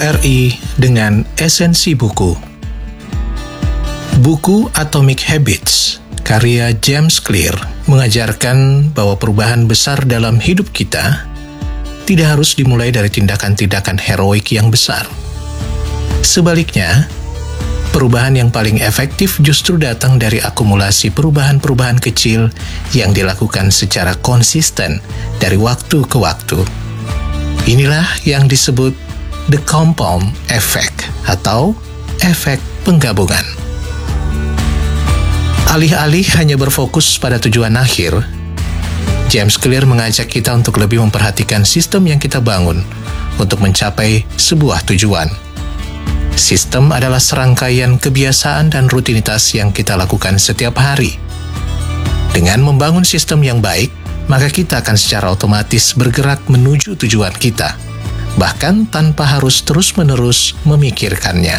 RRI dengan esensi buku. Buku Atomic Habits, karya James Clear, mengajarkan bahwa perubahan besar dalam hidup kita tidak harus dimulai dari tindakan-tindakan heroik yang besar. Sebaliknya, perubahan yang paling efektif justru datang dari akumulasi perubahan-perubahan kecil yang dilakukan secara konsisten dari waktu ke waktu. Inilah yang disebut the compound effect atau efek penggabungan. Alih-alih hanya berfokus pada tujuan akhir, James Clear mengajak kita untuk lebih memperhatikan sistem yang kita bangun untuk mencapai sebuah tujuan. Sistem adalah serangkaian kebiasaan dan rutinitas yang kita lakukan setiap hari. Dengan membangun sistem yang baik, maka kita akan secara otomatis bergerak menuju tujuan kita, bahkan tanpa harus terus-menerus memikirkannya.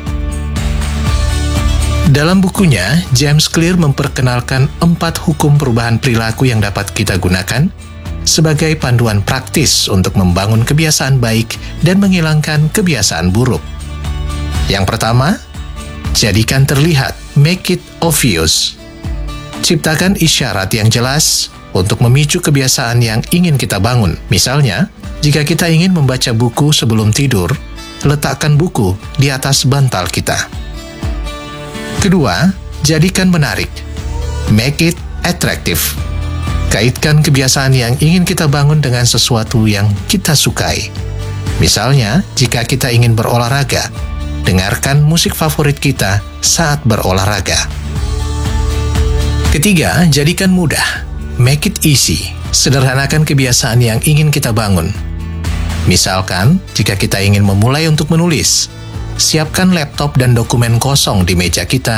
Dalam bukunya, James Clear memperkenalkan 4 hukum perubahan perilaku yang dapat kita gunakan sebagai panduan praktis untuk membangun kebiasaan baik dan menghilangkan kebiasaan buruk. Yang pertama, jadikan terlihat, make it obvious. Ciptakan isyarat yang jelas untuk memicu kebiasaan yang ingin kita bangun. Misalnya, jika kita ingin membaca buku sebelum tidur, letakkan buku di atas bantal kita. Kedua, jadikan menarik, make it attractive. Kaitkan kebiasaan yang ingin kita bangun dengan sesuatu yang kita sukai. Misalnya, jika kita ingin berolahraga, dengarkan musik favorit kita saat berolahraga. Ketiga, jadikan mudah, make it easy. Sederhanakan kebiasaan yang ingin kita bangun. Misalkan, jika kita ingin memulai untuk menulis, siapkan laptop dan dokumen kosong di meja kita